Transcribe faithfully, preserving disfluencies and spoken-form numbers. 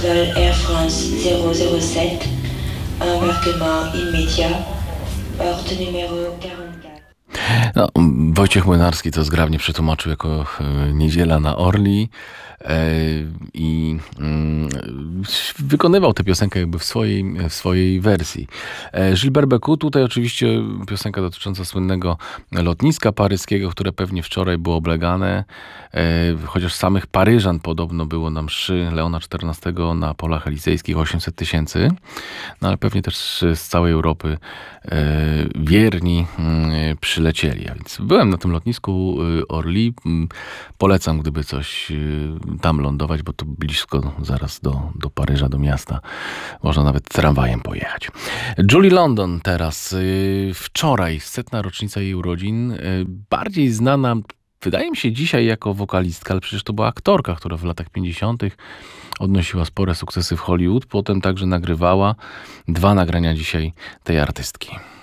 vol Air France zéro zéro sept, embarquement immédiat, porte numéro quarante-quatre. No, Wojciech Młynarski to zgrabnie przetłumaczył jako e, Niedziela na Orli e, i mm, wykonywał tę piosenkę jakby w swojej, w swojej wersji. E, Gilbert Bécaud, tutaj oczywiście piosenka dotycząca słynnego lotniska paryskiego, które pewnie wczoraj było oblegane, e, chociaż samych Paryżan podobno było na mszy Leona czternastego na polach elizejskich osiemset tysięcy, no ale pewnie też z całej Europy e, wierni e, przylecieli. A więc byłem na tym lotnisku Orly. Polecam, gdyby coś tam lądować, bo to blisko zaraz do, do Paryża, do miasta. Można nawet tramwajem pojechać. Julie London teraz. Wczoraj setna rocznica jej urodzin. Bardziej znana, wydaje mi się, dzisiaj jako wokalistka, ale przecież to była aktorka, która w latach pięćdziesiątych odnosiła spore sukcesy w Hollywood. Potem także nagrywała dwa nagrania dzisiaj tej artystki.